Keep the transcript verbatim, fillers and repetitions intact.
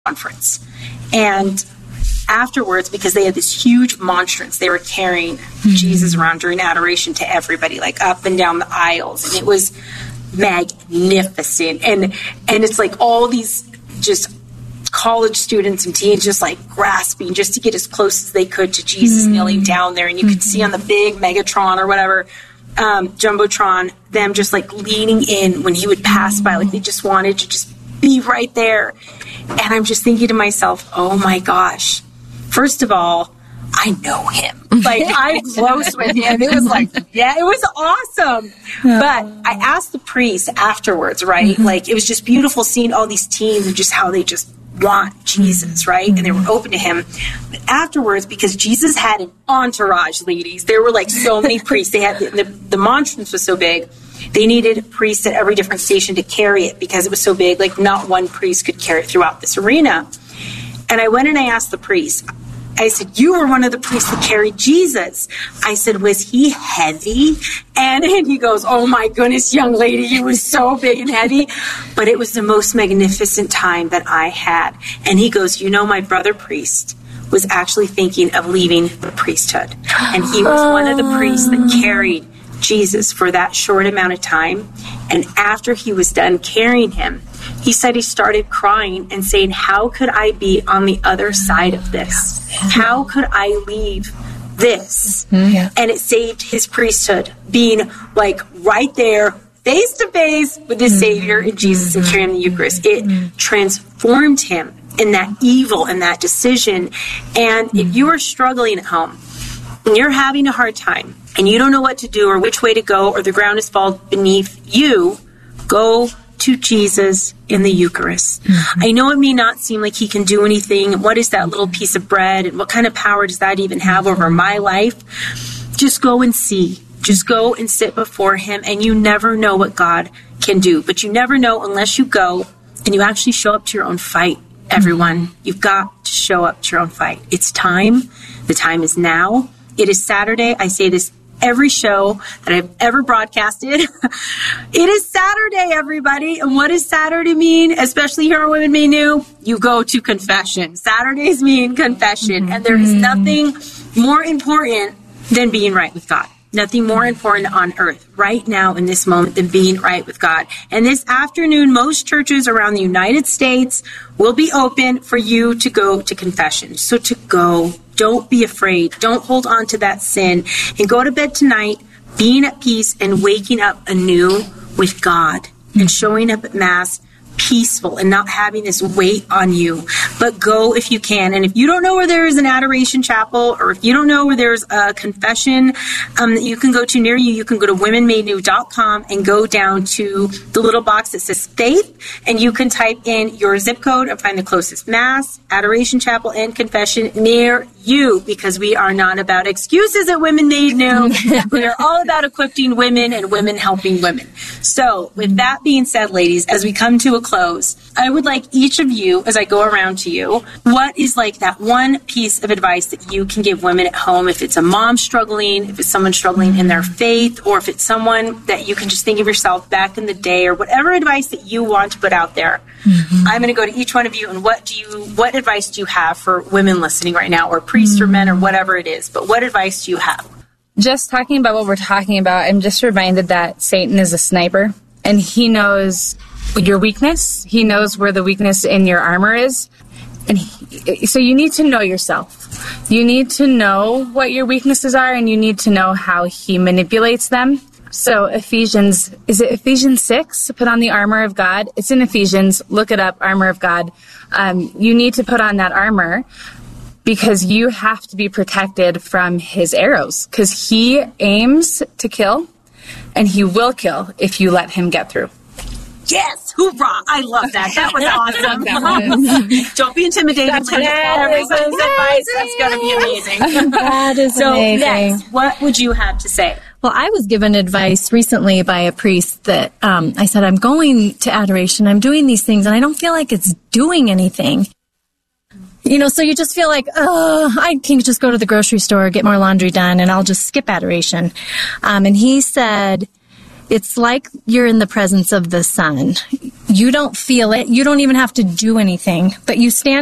conference. And afterwards, because they had this huge monstrance, they were carrying mm-hmm. Jesus around during adoration to everybody, like up and down the aisles. And it was magnificent. And and it's like all these just college students and teens just like grasping just to get as close as they could to Jesus mm-hmm. kneeling down there. And you mm-hmm. could see on the big Megatron or whatever, um, Jumbotron, them just like leaning in when he would pass by, like they just wanted to just be right there. And I'm just thinking to myself, oh my gosh, first of all, I know him. Like, I'm close with him. It was like, yeah, it was awesome. But I asked the priest afterwards, right? Mm-hmm. Like, it was just beautiful seeing all these teens and just how they just want Jesus, right? Mm-hmm. And they were open to him. But afterwards, because Jesus had an entourage, ladies, there were like so many priests. They had the, the, the monstrance was so big. They needed priests at every different station to carry it because it was so big. Like, not one priest could carry it throughout this arena. And I went and I asked the priest, I said, you were one of the priests that carried Jesus. I said, was he heavy? And, and he goes, oh my goodness, young lady, he was so big and heavy. But it was the most magnificent time that I had. And he goes, you know, my brother priest was actually thinking of leaving the priesthood. And he was one of the priests that carried Jesus for that short amount of time. And after he was done carrying him, he said he started crying and saying, how could I be on the other side of this? How could I leave this? Yeah. And it saved his priesthood, being like right there, face to face with his Savior in Jesus and carrying the Eucharist. It transformed him in that evil and that decision. And if you are struggling at home and you're having a hard time and you don't know what to do or which way to go or the ground is fallen beneath you, go to Jesus in the Eucharist. Mm-hmm. I know it may not seem like he can do anything. What is that little piece of bread? And what kind of power does that even have over my life? Just go and see. Just go and sit before him, and you never know what God can do. But you never know unless you go and you actually show up to your own fight, everyone. Mm-hmm. You've got to show up to your own fight. It's time. The time is now. It is Saturday. I say this every show that I've ever broadcasted. It is Saturday, everybody. And what does Saturday mean? Especially here on Women Made New, you go to confession. Saturdays mean confession. Mm-hmm. And there is nothing more important than being right with God. Nothing more important on earth right now in this moment than being right with God. And this afternoon, most churches around the United States will be open for you to go to confession. So to go, don't be afraid. Don't hold on to that sin. And go to bed tonight being at peace and waking up anew with God and showing up at Mass peaceful and not having this weight on you. But go if you can. And if you don't know where there is an adoration chapel, or if you don't know where there's a confession um, that you can go to near you, you can go to women made new dot com and go down to the little box that says faith, and you can type in your zip code and find the closest Mass, adoration chapel, and confession near you, because we are not about excuses at Women Made New. We are all about equipping women and women helping women. So with that being said, ladies, as we come to a close, I would like each of you, as I go around to you, what is like that one piece of advice that you can give women at home? If it's a mom struggling, if it's someone struggling in their faith, or if it's someone that you can just think of yourself back in the day, or whatever advice that you want to put out there. Mm-hmm. I'm going to go to each one of you, and what do you, what advice do you have for women listening right now, or priests mm-hmm. or men, or whatever it is? But what advice do you have? Just talking about what we're talking about, I'm just reminded that Satan is a sniper, and he knows your weakness. He knows where the weakness in your armor is. And he, so you need to know yourself. You need to know what your weaknesses are, and you need to know how he manipulates them. So Ephesians, is it Ephesians six? Put on the armor of God. It's in Ephesians. Look it up, armor of God. Um, you need to put on that armor because you have to be protected from his arrows, because he aims to kill, and he will kill if you let him get through. Yes, hoorah! I love that. That was awesome. Don't be intimidated. That's everybody's advice. That's going to be amazing. That is so amazing. Next, what would you have to say? Well, I was given advice recently by a priest that um, I said, I'm going to adoration, I'm doing these things, and I don't feel like it's doing anything. You know, so you just feel like, oh, I can just go to the grocery store, get more laundry done, and I'll just skip adoration. Um, and he said, It's like you're in the presence of the sun. You don't feel it. You don't even have to do anything, but you stand